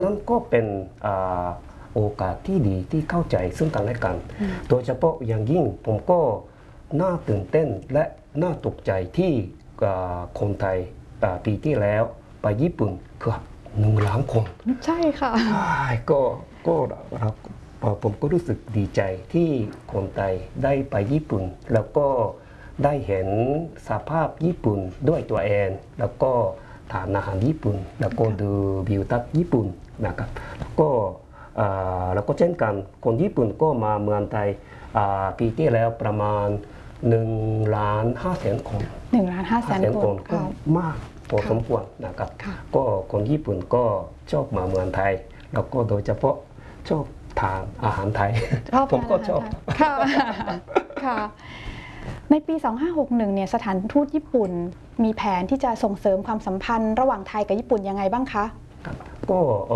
นั่นก็เป็นโอกาสที่ดีที่เข้าใจซึ่งกันและกันโดยเฉพาะอย่างยิ่งผมก็น่าตื่นเต้นและน่าตกใจที่คนไทยปีที่แล้วไปญี่ปุ่นเกือบ1 ล้านคนใช่ค่ะก็ผมก็รู้สึกดีใจที่คนไทยได้ไปญี่ปุ่นแล้วก็ได้เห็นสภาพญี่ปุ่นด้วยตัวเองแล้วก็ทานอาหารญี่ปุ่นแล้วก็ดูวิวทัศน์ญี่ปุ่นนะครับแล้วก็เช่นกันคนญี่ปุ่นก็มาเมืองไทยปีที่แล้วประมาณ1,500,000 คน 1,500,000 คนก็มากพอสมควรนะครับก็คนญี่ปุ่นก็ชอบมาเมืองไทยแล้วก็โดยเฉพาะชอบทานอาหารไทยผมก็ชอบค่ะในปี 2561 เนี่ยสถานทูตญี่ปุ่นมีแผนที่จะส่งเสริมความสัมพันธ์ระหว่างไทยกับญี่ปุ่นยังไงบ้างคะก็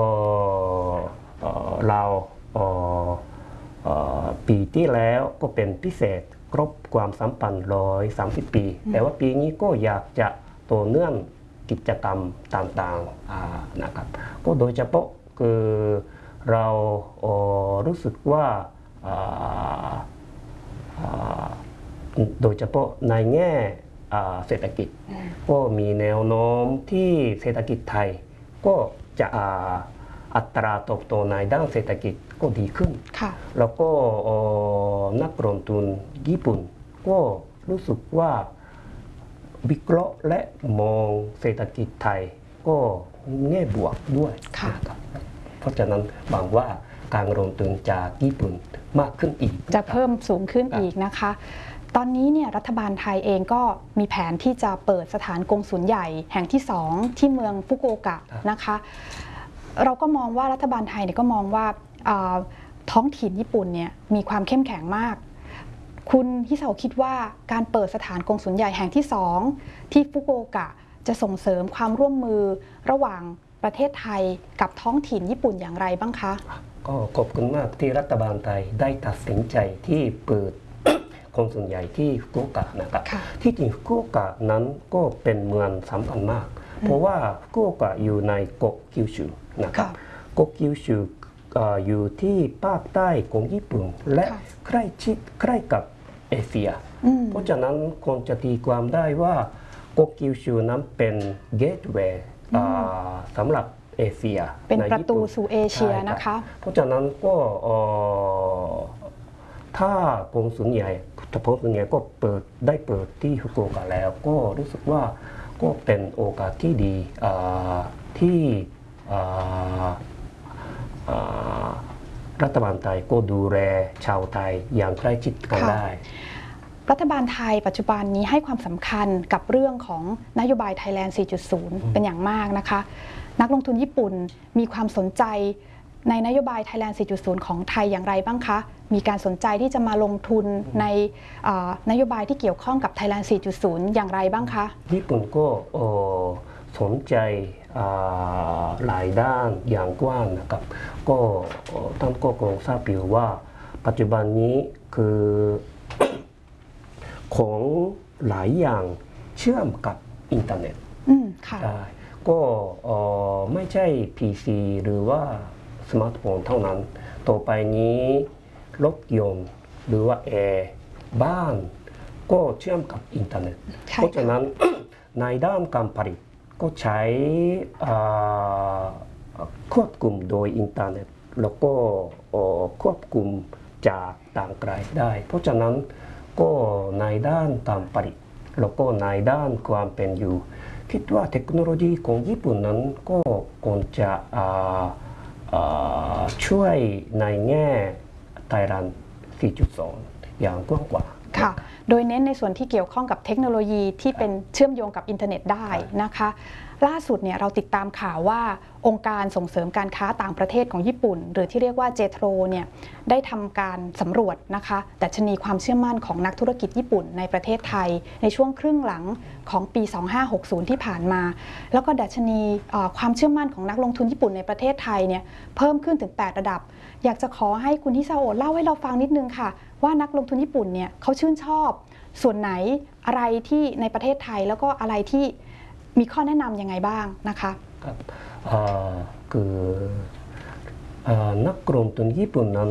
เราปีที่แล้วก็เป็นพิเศษครบความสัมพันธ์130 ปีแต่ว่าปีนี้ก็อยากจะต่อเนื่องกิจกรรมต่างๆนะครับก็โดยเฉพาะคือเรารู้สึกว่าโดยเฉพาะในแง่เศรษฐกิจก็มีแนวโน้มที่เศรษฐกิจไทยก็จะอัตราเติบโตในด้านเศรษฐกิจก็ดีขึ้นแล้วก็นักลงทุนญี่ปุ่นก็รู้สึกว่าวิเคราะห์และมองเศรษฐกิจไทยก็แง่บวกด้วยเพราะฉะนั้นหวังว่าการลงทุนจากญี่ปุ่นมากขึ้นอีกจะเพิ่มสูงขึ้นอีกนะคะตอนนี้เนี่ยรัฐบาลไทยเองก็มีแผนที่จะเปิดสถานกงสุลใหญ่แห่งที่2ที่เมืองฟุกุโอกะนะคะเราก็มองว่ารัฐบาลไทยเนี่ยก็มองว่าท้องถิ่นญี่ปุ่นเนี่ยมีความเข้มแข็งมากคุณฮิซาโอะคิดว่าการเปิดสถานกงสุลใหญ่แห่งที่2ที่ฟุกุโอกะจะส่งเสริมความร่วมมือระหว่างประเทศไทยกับท้องถิ่นญี่ปุ่นอย่างไรบ้างคะก็ขอบคุณมากที่รัฐบาลไทยได้ตัดสินใจที่เปิดกงสุลใหญ่ที่ฟุกุโอกะนะครับที่จริงฟุกุโอกะนั้นก็เป็นเมืองสำคัญมากเพราะว่าฟุกุโอกะอยู่ในเกาะคิวชูนะครับเกาะคิวชูอยู่ที่ภาคใต้ของญี่ปุ่นและใกล้กับเอเชียเพราะฉะนั้นคนจะตีความได้ว่าเกาะคิวชูนั้นเป็นเกตเวย์สำหรับเอเชียเป็นประตูสู่เอเชียนะคะเพราะฉะนั้นก็ถ้ากงสุลใหญ่ก็ได้เปิดที่ฟุกุโอกะแล้วก็รู้สึกว่าก็เป็นโอกาสที่ดีที่รัฐบาลไทยก็ดูแลชาวไทยอย่างใกล้ชิดกันได้รัฐบาลไทยปัจจุบันนี้ให้ความสำคัญกับเรื่องของนโยบาย Thailand 4.0 เป็นอย่างมากนะคะนักลงทุนญี่ปุ่นมีความสนใจในนโยบาย Thailand 4.0 ของไทยอย่างไรบ้างคะมีการสนใจที่จะมาลงทุนในนโยบายที่เกี่ยวข้องกับ Thailand 4.0 อย่างไรบ้างคะญี่ปุ่นก็สนใจหลายด้านอย่างกว้างนะครับก็ท่านก็คงทราบอยู่ว่าปัจจุบันนี้คือของหลายอย่างเชื่อมกับอินเทอร์เน็ตได้ก็ไม่ใช่ PC หรือว่าสมาร์ทโฟนเท่านั้นต่อไปนี้รถยนต์หรือว่าแอร์บ้านก็เชื่อมกับอินเทอร์เน็ตเพราะฉะนั้นในด้านการผลิตก็ใช้ควบคุมโดยอินเทอร์เน็ตแล้วก็ควบคุมจากต่างไกลได้เพราะฉะนั้นก็ในด้านการผลิตแล้วก็ในด้านความเป็นอยู่คิดว่าเทคโนโลยีของญี่ปุ่นนั้นก็คงจะช่วยในแง่ Thailand 4.2 อย่างกว้างกว่าค่ะโดยเน้นในส่วนที่เกี่ยวข้องกับเทคโนโลยีที่เป็นเชื่อมโยงกับอินเทอร์เน็ตได้นะคะล่าสุดเนี่ยเราติดตามข่าวว่าองค์การส่งเสริมการค้าต่างประเทศของญี่ปุ่นหรือที่เรียกว่า JETRO เนี่ยได้ทำการสำรวจนะคะดัชนีความเชื่อมั่นของนักธุรกิจญี่ปุ่นในประเทศไทยในช่วงครึ่งหลังของปี 2560 ที่ผ่านมาแล้วก็ดัชนีความเชื่อมั่นของนักลงทุนญี่ปุ่นในประเทศไทยเนี่ยเพิ่มขึ้นถึง8ระดับอยากจะขอให้คุณฮิซาโอะเล่าให้เราฟังนิดนึงค่ะว่านักลงทุนญี่ปุ่นเนี่ยเขาชื่นชอบส่วนไหนอะไรที่ในประเทศไทยแล้วก็อะไรที่มีข้อแนะนำยังไงบ้างนะคะครับนักลงทุนญี่ปุ่นนั้น